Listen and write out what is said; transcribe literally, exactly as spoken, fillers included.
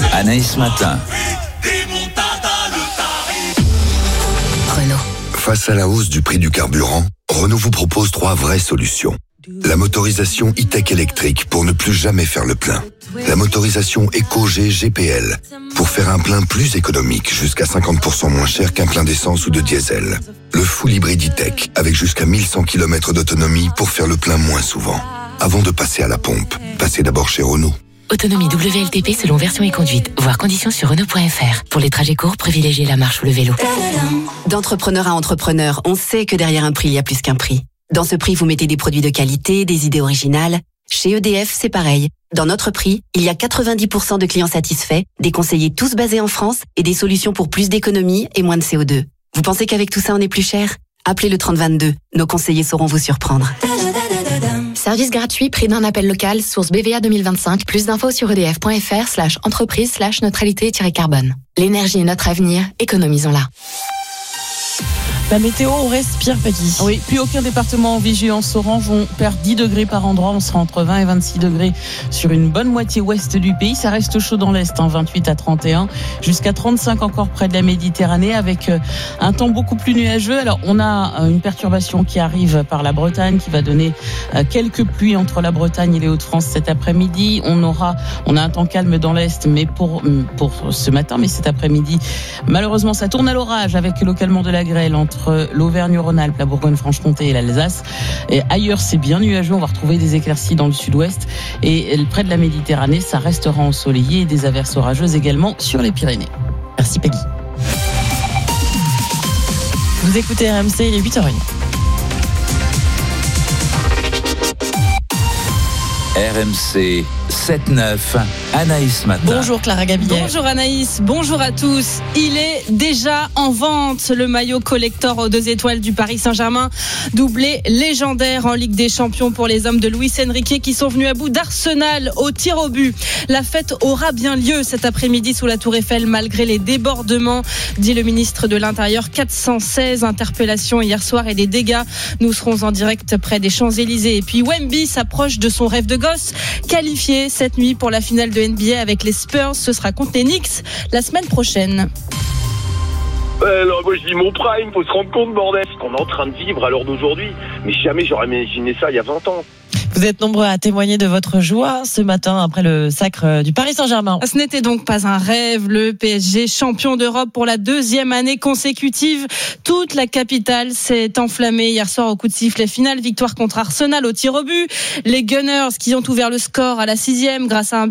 Anaïs Matin. Renault. Face à la hausse du prix du carburant, Renault vous propose trois vraies solutions. La motorisation e-tech électrique pour ne plus jamais faire le plein. La motorisation Eco-G G P L pour faire un plein plus économique, jusqu'à cinquante pour cent moins cher qu'un plein d'essence ou de diesel. Le full hybride e-tech avec jusqu'à mille cent kilomètres d'autonomie pour faire le plein moins souvent. Avant de passer à la pompe, passez d'abord chez Renault. Autonomie W L T P selon version et conduite. Voir conditions sur Renault point F R. Pour les trajets courts, privilégiez la marche ou le vélo. D'entrepreneur à entrepreneur, on sait que derrière un prix, il y a plus qu'un prix. Dans ce prix, vous mettez des produits de qualité, des idées originales. Chez E D F, c'est pareil. Dans notre prix, il y a quatre-vingt-dix pour cent de clients satisfaits, des conseillers tous basés en France et des solutions pour plus d'économie et moins de C O deux. Vous pensez qu'avec tout ça, on est plus cher ? Appelez le trente vingt-deux. Nos conseillers sauront vous surprendre. Service gratuit, prix d'un appel local, source B V A deux mille vingt-cinq. Plus d'infos sur edf.fr slash entreprise slash neutralité-carbone. L'énergie est notre avenir, économisons-la. La météo, on respire, Peggy. Oui, plus aucun département en vigilance orange. On perd dix degrés par endroit. On sera entre vingt et vingt-six degrés sur une bonne moitié ouest du pays. Ça reste chaud dans l'est, hein, vingt-huit à trente et un, jusqu'à trente-cinq encore près de la Méditerranée, avec un temps beaucoup plus nuageux. Alors, on a une perturbation qui arrive par la Bretagne, qui va donner quelques pluies entre la Bretagne et les Hauts-de-France cet après-midi. On aura, on a un temps calme dans l'est, mais pour pour ce matin, mais cet après-midi, malheureusement, ça tourne à l'orage avec localement de la grêle entre l'Auvergne-Rhône-Alpes, la Bourgogne-Franche-Comté et l'Alsace. Et ailleurs, c'est bien nuageux. On va retrouver des éclaircies dans le sud-ouest. Et près de la Méditerranée, ça restera ensoleillé et des averses orageuses également sur les Pyrénées. Merci, Peggy. Vous écoutez R M C, il est huit heures trente. R M C sept neuf, Anaïs Matin. Bonjour Clara Gabillet. Bonjour Anaïs, bonjour à tous. Il est déjà en vente, le maillot collector aux deux étoiles du Paris Saint-Germain, doublé légendaire en Ligue des Champions pour les hommes de Luis Enrique qui sont venus à bout d'Arsenal au tir au but. La fête aura bien lieu cet après-midi sous la Tour Eiffel malgré les débordements, dit le ministre de l'Intérieur. quatre cent seize interpellations hier soir et des dégâts. Nous serons en direct près des Champs-Élysées. Et puis Wemby s'approche de son rêve de gosse, qualifié cette nuit pour la finale de N B A avec les Spurs. Ce sera contre les Knicks la semaine prochaine. Alors moi je dis mon prime, faut se rendre compte bordel, ce qu'on est en train de vivre à l'heure d'aujourd'hui. Mais jamais j'aurais imaginé ça il y a vingt ans. Vous êtes nombreux à témoigner de votre joie ce matin après le sacre du Paris Saint-Germain. Ce n'était donc pas un rêve. Le P S G champion d'Europe pour la deuxième année consécutive. Toute la capitale s'est enflammée hier soir au coup de sifflet final. Victoire contre Arsenal au tir au but. Les Gunners qui ont ouvert le score à la sixième grâce à un